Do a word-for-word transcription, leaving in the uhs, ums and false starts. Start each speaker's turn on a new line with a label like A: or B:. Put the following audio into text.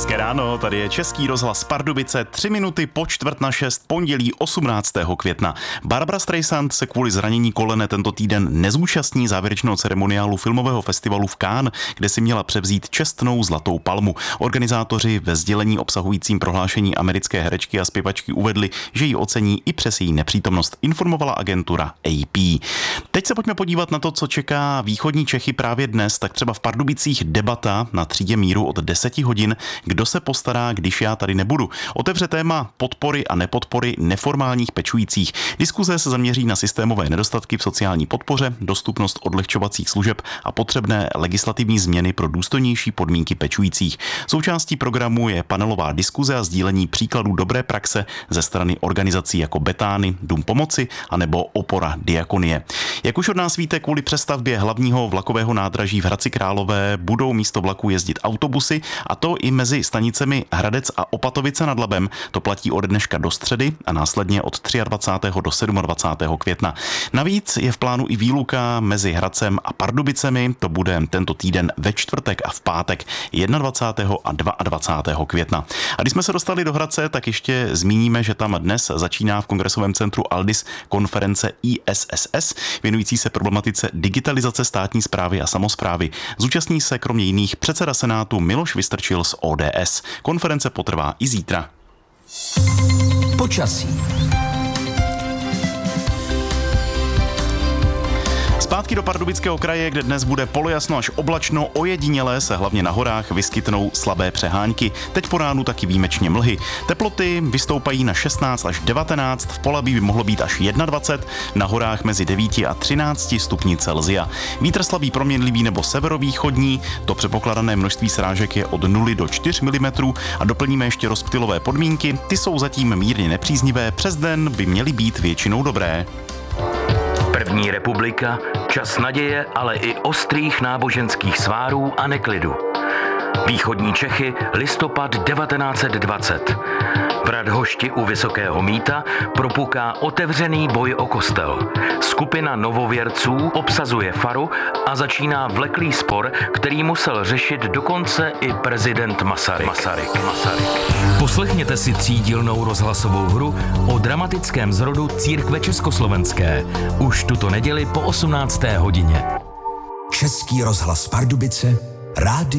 A: Hezké ráno, tady je Český rozhlas Pardubice, tři minuty po čtvrt na šest, pondělí osmnáctého května. Barbra Streisand se kvůli zranění kolene tento týden nezúčastní závěrečného ceremoniálu filmového festivalu v Cannes, kde si měla převzít čestnou zlatou palmu. Organizátoři ve sdělení obsahujícím prohlášení americké herečky a zpěvačky uvedli, že ji ocení i přes její nepřítomnost, informovala agentura A P. Teď se pojďme podívat na to, co čeká východní Čechy právě dnes, tak třeba v Pardubicích debata na třídě míru od deseti hodin, kdo se postará, když já tady nebudu. Otevře téma podpory a nepodpory neformálních pečujících. Diskuze se zaměří na systémové nedostatky v sociální podpoře, dostupnost odlehčovacích služeb a potřebné legislativní změny pro důstojnější podmínky pečujících. Součástí programu je panelová diskuze a sdílení příkladů dobré praxe ze strany organizací jako Betány, Dům pomoci anebo Opora Diakonie. Jak už od nás víte, kvůli přestavbě hlavního vlakového nádraží v Hradci Králové budou místo vlaku jezdit autobusy, a to i mezi stanicemi Hradec a Opatovice nad Labem. To platí od dneška do středy a následně od dvacátého třetího do dvacátého sedmého května. Navíc je v plánu i výluka mezi Hradcem a Pardubicemi. To bude tento týden ve čtvrtek a v pátek dvacátého prvního a dvacátého druhého května. A když jsme se dostali do Hradce, tak ještě zmíníme, že tam dnes začíná v Kongresovém centru Aldis konference I S S S, věnující se problematice digitalizace státní správy a samosprávy. Zúčastní se kromě jiných předseda Senátu Miloš Vystrčil z O D S. Konference potrvá i zítra.
B: Počasí.
A: Zpátky do Pardubického kraje, kde dnes bude polojasno až oblačno, ojedinělé se hlavně na horách vyskytnou slabé přehánky. Teď po ránu taky výjimečně mlhy. Teploty vystoupají na šestnáct až devatenáct, v Polabí by mohlo být až dvacet jedna, na horách mezi devíti a třinácti stupni Celsia. Vítr slabý proměnlivý nebo severovýchodní, to předpokládané množství srážek je od nuly do čtyř milimetrů a doplníme ještě rozptylové podmínky, ty jsou zatím mírně nepříznivé, přes den by měly být většinou dobré.
B: První republika, čas naděje, ale i ostrých náboženských svárů a neklidu. Východní Čechy, listopad devatenáct set dvacet. V Radhošti u Vysokého Mýta propuká otevřený boj o kostel. Skupina novověrců obsazuje faru a začíná vleklý spor, který musel řešit dokonce i prezident Masaryk. Masaryk. Masaryk. Poslechněte si třídílnou rozhlasovou hru o dramatickém zrodu církve československé. Už tuto neděli po osmnácté hodině.
C: Český rozhlas Pardubice, rádio